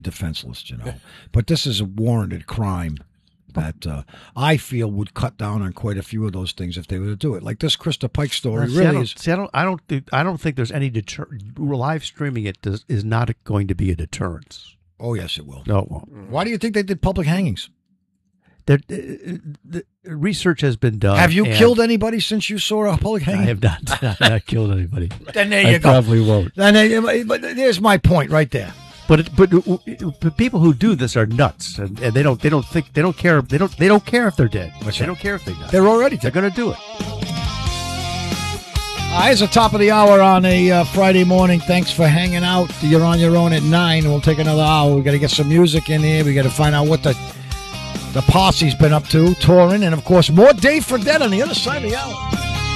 defenseless, But this is a warranted crime that I feel would cut down on quite a few of those things if they were to do it. Like this Krista Pike story I don't think there's any live streaming it is not going to be a deterrence. Oh, yes, it will. No, it won't. Why do you think they did public hangings? The research has been done. Have you killed anybody since you saw a public hanging? I have not killed anybody. Then there you go. I probably won't. But there's my point right there. But people who do this are nuts, and they don't care if they're dead. They don't care if they're dead. They're already dead. They're going to do it. It's the top of the hour on a Friday morning. Thanks for hanging out. You're on your own at 9. We'll take another hour. We got to get some music in here. We got to find out what the posse's been up to, touring, and of course more Dave Fredette on the other side of the hour.